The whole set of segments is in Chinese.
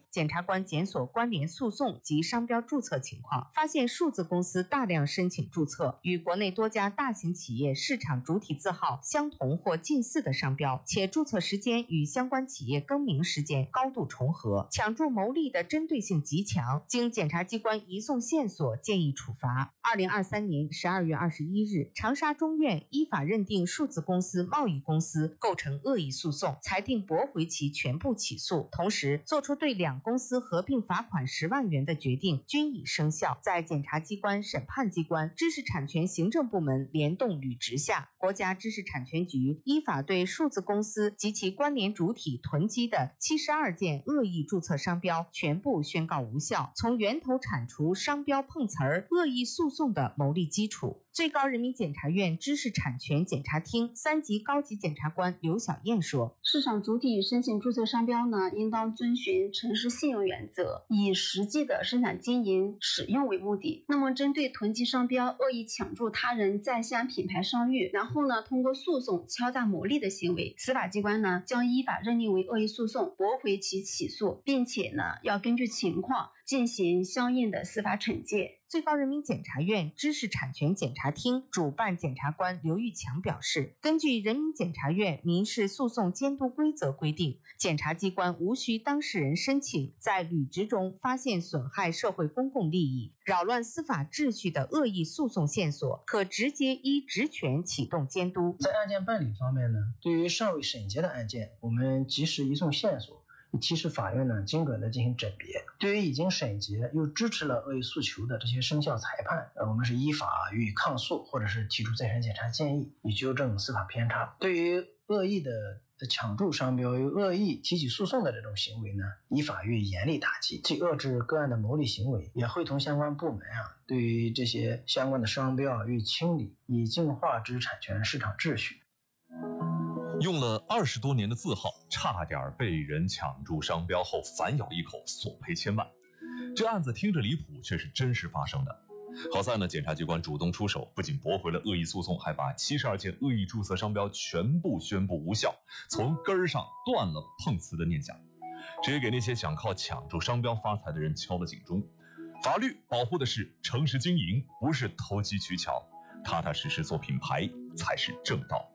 检察官检索关联诉讼及商标注册情况，发现数字公司大量申请注册，与国内多家大型企业市场主体字号相同或近似的商标，且注册时间与相关企业更名时间高度重合，抢注牟利的针对性极强，经检察机关移送线索，建议处罚。2023年12月21日，长沙中院依法认定数字公司、贸易公司构成恶意诉讼，裁定驳回其全部起诉，同时作出对两公司合并罚款10万元的决定，均已生效。在检察机关、审判机关、知识产权行政部门联动履职下，国家知识产权局依法对数字公司及其关联主体囤积的72件恶意注册商标全部宣告无效，从源头铲除商标碰瓷儿、恶意诉讼的牟利基础。最高人民检察院知识产权检察厅3级高级检察官刘晓燕说， 市场主体申请注册商标呢，应当遵循诚实信用原则，以实际的生产经营使用为目的。那么针对囤积商标、恶意抢注他人在线品牌商誉，然后呢通过诉讼敲诈牟利的行为，司法机关呢将依法认定为恶意诉讼，驳回其起诉，并且呢要根据情况进行相应的司法惩戒。 最高人民检察院知识产权检察厅主办检察官刘玉强表示，根据人民检察院民事诉讼监督规则规定，检察机关无需当事人申请，在履职中发现损害社会公共利益、扰乱司法秩序的恶意诉讼线索，可直接依职权启动监督。 在案件办理方面呢，对于尚未审结的案件，我们及时移送线索，提示法院呢精准的进行甄别。对于已经审结又支持了恶意诉求的这些生效裁判，我们是依法予以抗诉，或者是提出再审检查建议，以纠正司法偏差。对于恶意的抢注商标、有恶意提起诉讼的这种行为呢，依法予以严厉打击，既遏制个案的牟利行为，也会同相关部门对于这些相关的商标予以清理，以净化知识产权市场秩序。 用了20多年的字号，差点被人抢注商标后反咬一口，索赔1000万。这案子听着离谱，却是真实发生的。好在呢，检察机关主动出手，不仅驳回了恶意诉讼，还把72件恶意注册商标全部宣布无效，从根上断了碰瓷的念想，这也给那些想靠抢注商标发财的人敲了警钟。法律保护的是诚实经营，不是投机取巧，踏踏实实做品牌才是正道。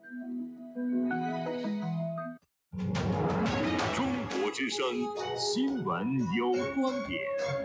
中国之声，新闻有观点。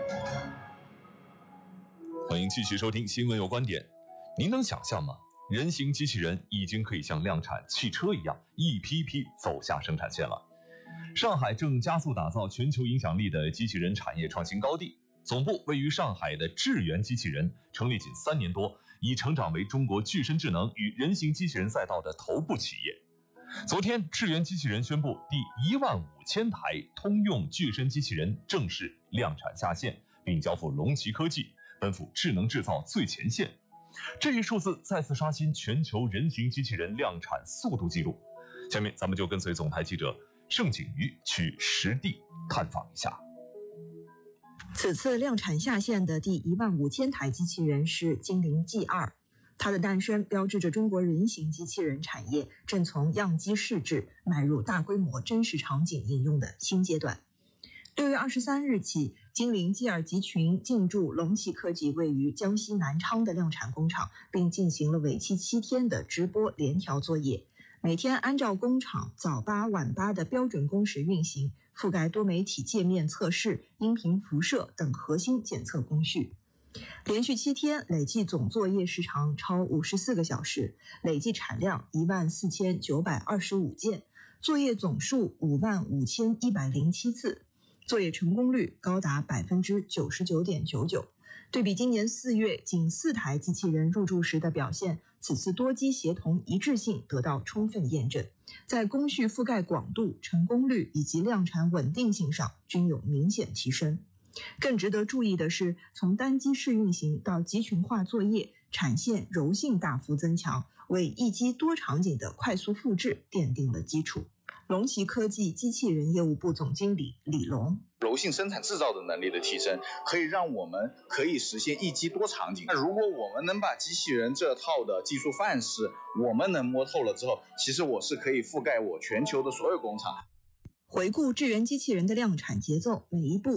欢迎继续收听新闻有观点。您能想象吗？人形机器人已经可以像量产汽车一样，一批批走下生产线了。上海正加速打造全球影响力的机器人产业创新高地。总部位于上海的智源机器人成立仅3年多，已成长为中国具身智能与人形机器人赛道的头部企业。昨天，智源机器人宣布第15000台通用具身机器人正式量产下线，并交付龙旗科技，奔赴智能制造最前线。这一数字再次刷新全球人形机器人量产速度记录。下面咱们就跟随总台记者盛景瑜去实地探访一下。 此次量产下线的第15000台机器人是精灵 G2，它的诞生标志着中国人形机器人产业正从样机试制迈入大规模真实场景应用的新阶段。6月23日起，精灵 G2 集群进驻龙旗科技位于江西南昌的量产工厂，并进行了为期7天的直播联调作业，每天按照工厂早8晚8的标准工时运行，覆盖多媒体界面测试、音频辐射等核心检测工序。连续7天，累计总作业时长超54个小时，累计产量14925件，作业总数55107次，作业成功率高达 99.99%。对比今年4月仅4台机器人入驻时的表现，此次多机协同一致性得到充分验证，在工序覆盖广度、成功率以及量产稳定性上均有明显提升。更值得注意的是，从单机试运行到集群化作业，产线柔性大幅增强，为一机多场景的快速复制奠定了基础。龙旗科技机器人业务部总经理李龙： 柔性生产制造的能力的提升，可以让我们可以实现一机多场景。那如果我们能把机器人这套的技术范式我们能摸透了之后，其实我是可以覆盖我全球的所有工厂。 回顾智源机器人的量产节奏，每一步